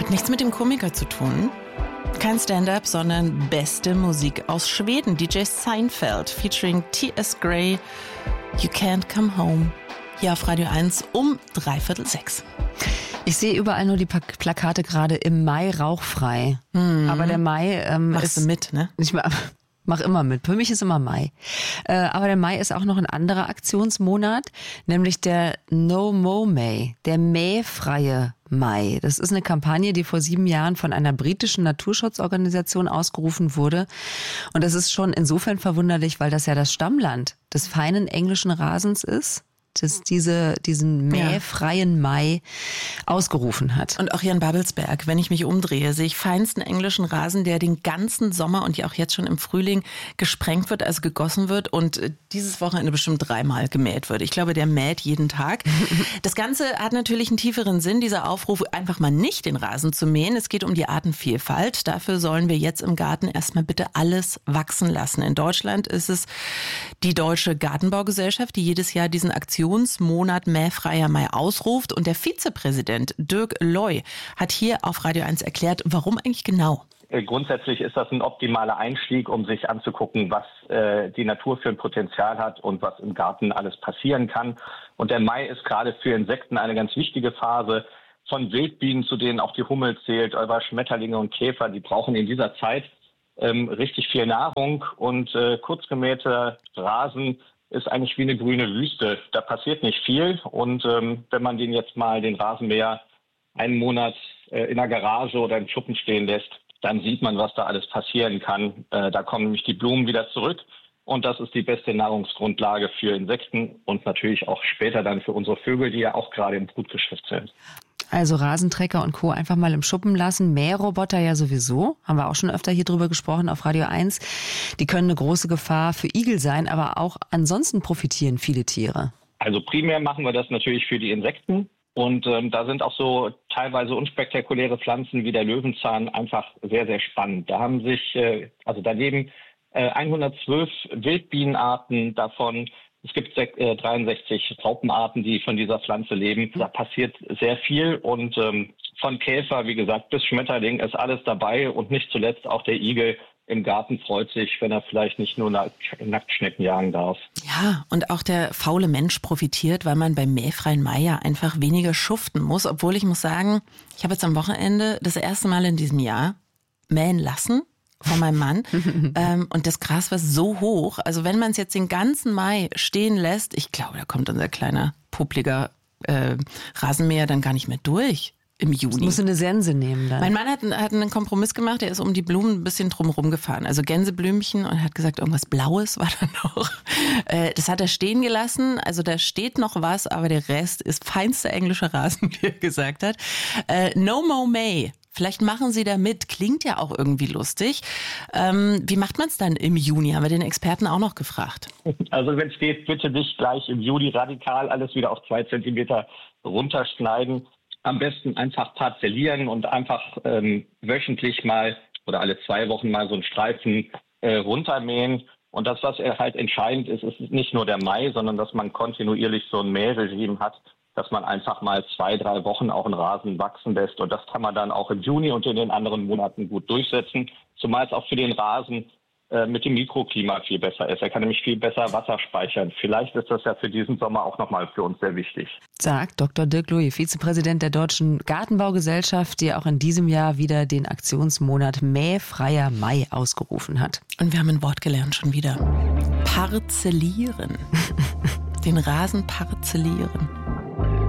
Hat nichts mit dem Komiker zu tun. Kein Stand-up, sondern beste Musik aus Schweden. DJ Seinfeld featuring T.S. Gray. You Can't Come Home. Hier auf Radio 1 um 5:45. Ich sehe überall nur die Plakate gerade im Mai rauchfrei. Aber der Mai Machst du mit, ne? Ich mach immer mit. Für mich ist immer Mai. Aber der Mai ist auch noch ein anderer Aktionsmonat, nämlich der No Mow May, der mähfreie Mai. Das ist eine Kampagne, die vor 7 Jahren von einer britischen Naturschutzorganisation ausgerufen wurde. Und das ist schon insofern verwunderlich, weil das ja das Stammland des feinen englischen Rasens ist, das diesen mähfreien Mai ausgerufen hat. Und auch hier in Babelsberg, wenn ich mich umdrehe, sehe ich feinsten englischen Rasen, der den ganzen Sommer und ja auch jetzt schon im Frühling gesprengt wird, also gegossen wird und dieses Wochenende bestimmt 3-mal gemäht wird. Ich glaube, der mäht jeden Tag. Das Ganze hat natürlich einen tieferen Sinn, dieser Aufruf, einfach mal nicht den Rasen zu mähen. Es geht um die Artenvielfalt. Dafür sollen wir jetzt im Garten erstmal bitte alles wachsen lassen. In Deutschland ist es die Deutsche Gartenbaugesellschaft, die jedes Jahr diesen Aktionsmonat Mähfreier Mai ausruft. Und der Vizepräsident Dirk Loy hat hier auf Radio 1 erklärt, warum eigentlich genau. Grundsätzlich ist das ein optimaler Einstieg, um sich anzugucken, was die Natur für ein Potenzial hat und was im Garten alles passieren kann. Und der Mai ist gerade für Insekten eine ganz wichtige Phase. Von Wildbienen, zu denen auch die Hummel zählt, über Schmetterlinge und Käfer, die brauchen in dieser Zeit richtig viel Nahrung. Und kurzgemähter Rasen ist eigentlich wie eine grüne Wüste. Da passiert nicht viel. Und wenn man den Rasenmäher einen Monat in der Garage oder im Schuppen stehen lässt, dann sieht man, was da alles passieren kann. Da kommen nämlich die Blumen wieder zurück. Und das ist die beste Nahrungsgrundlage für Insekten und natürlich auch später dann für unsere Vögel, die ja auch gerade im Brutgeschäft sind. Also Rasentrecker und Co. einfach mal im Schuppen lassen. Mähroboter ja sowieso. Haben wir auch schon öfter hier drüber gesprochen auf Radio 1. Die können eine große Gefahr für Igel sein, aber auch ansonsten profitieren viele Tiere. Also primär machen wir das natürlich für die Insekten. Und da sind auch so teilweise unspektakuläre Pflanzen wie der Löwenzahn einfach sehr, sehr spannend. Da haben sich, da leben 112 Wildbienenarten davon. Es gibt 63 Raupenarten, die von dieser Pflanze leben. Da passiert sehr viel und von Käfer, wie gesagt, bis Schmetterling ist alles dabei und nicht zuletzt auch der Igel im Garten freut sich, wenn er vielleicht nicht nur Nacktschnecken jagen darf. Ja, und auch der faule Mensch profitiert, weil man beim mähfreien Mai ja einfach weniger schuften muss. Obwohl ich muss sagen, ich habe jetzt am Wochenende das erste Mal in diesem Jahr mähen lassen von meinem Mann. Und das Gras war so hoch. Also wenn man es jetzt den ganzen Mai stehen lässt, ich glaube, da kommt unser kleiner, publiger Rasenmäher dann gar nicht mehr durch. Im Juni. Das musst du eine Sense nehmen dann. Mein Mann hat einen Kompromiss gemacht, er ist um die Blumen ein bisschen drumherum gefahren. Also Gänseblümchen und hat gesagt, irgendwas Blaues war da noch. Das hat er stehen gelassen, also da steht noch was, aber der Rest ist feinster englischer Rasen, wie er gesagt hat. No Mow May. Vielleicht machen Sie da mit. Klingt ja auch irgendwie lustig. Wie macht man es dann im Juni? Haben wir den Experten auch noch gefragt. Also wenn es geht, bitte nicht gleich im Juli radikal alles wieder auf 2 Zentimeter runterschneiden. Am besten einfach parzellieren und einfach wöchentlich mal oder alle 2 Wochen mal so einen Streifen runtermähen. Und das, was halt entscheidend ist, ist nicht nur der Mai, sondern dass man kontinuierlich so ein Mähregime hat, dass man einfach mal 2-3 Wochen auch einen Rasen wachsen lässt. Und das kann man dann auch im Juni und in den anderen Monaten gut durchsetzen. Zumal es auch für den Rasen mit dem Mikroklima viel besser ist. Er kann nämlich viel besser Wasser speichern. Vielleicht ist das ja für diesen Sommer auch nochmal für uns sehr wichtig. Sagt Dr. Dirk Loy, Vizepräsident der Deutschen Gartenbaugesellschaft, die auch in diesem Jahr wieder den Aktionsmonat Mähfreier Mai ausgerufen hat. Und wir haben ein Wort gelernt schon wieder. Parzellieren. Den Rasen parzellieren.